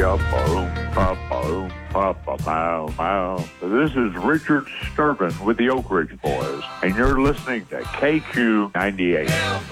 This is Richard Sturban with the Oak Ridge Boys, and you're listening to KQ 98.